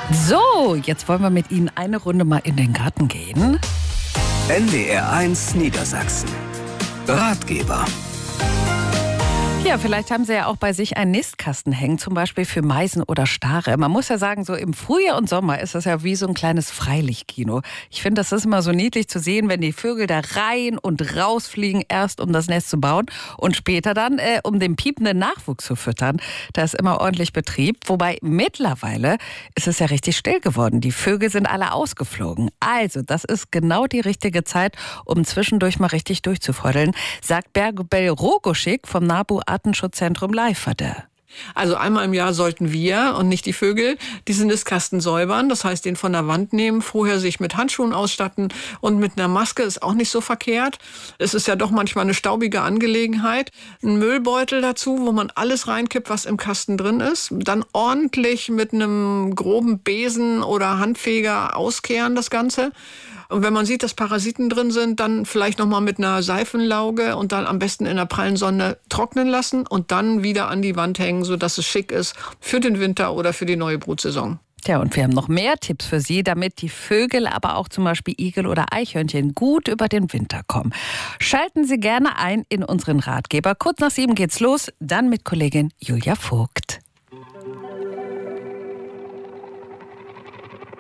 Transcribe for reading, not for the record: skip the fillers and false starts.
So, jetzt wollen wir mit Ihnen eine Runde mal in den Garten gehen. NDR1 Niedersachsen. Ratgeber. Ja, vielleicht haben Sie ja auch bei sich einen Nistkasten hängen, zum Beispiel für Meisen oder Stare. Man muss ja sagen, so im Frühjahr und Sommer ist das ja wie so ein kleines Freilichtkino. Ich finde, das ist immer so niedlich zu sehen, wenn die Vögel da rein und rausfliegen, erst um das Nest zu bauen und später dann, um den piependen Nachwuchs zu füttern. Da ist immer ordentlich Betrieb. Wobei mittlerweile ist es ja richtig still geworden. Die Vögel sind alle ausgeflogen. Also, das ist genau die richtige Zeit, um zwischendurch mal richtig durchzufrödeln, sagt Bärbel Rogoschik vom NABU Artenschutzzentrum Leiferde. Also einmal im Jahr sollten wir und nicht die Vögel diesen Nistkasten säubern. Das heißt, den von der Wand nehmen, vorher sich mit Handschuhen ausstatten und mit einer Maske ist auch nicht so verkehrt. Es ist ja doch manchmal eine staubige Angelegenheit. Ein Müllbeutel dazu, wo man alles reinkippt, was im Kasten drin ist. Dann ordentlich mit einem groben Besen oder Handfeger auskehren das Ganze. Und wenn man sieht, dass Parasiten drin sind, dann vielleicht nochmal mit einer Seifenlauge und dann am besten in der prallen Sonne trocknen lassen und dann wieder an die Wand hängen, sodass es schick ist für den Winter oder für die neue Brutsaison. Tja, und wir haben noch mehr Tipps für Sie, damit die Vögel, aber auch zum Beispiel Igel oder Eichhörnchen gut über den Winter kommen. Schalten Sie gerne ein in unseren Ratgeber. Kurz nach 7 geht's los, dann mit Kollegin Julia Vogt.